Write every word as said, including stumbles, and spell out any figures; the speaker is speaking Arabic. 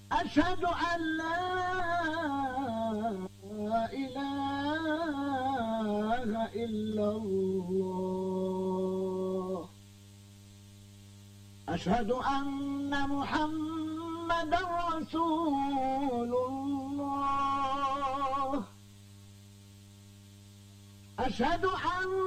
أشهد أن لا إله إلا الله. أشهد أن محمدا رسول الله. أشهد أن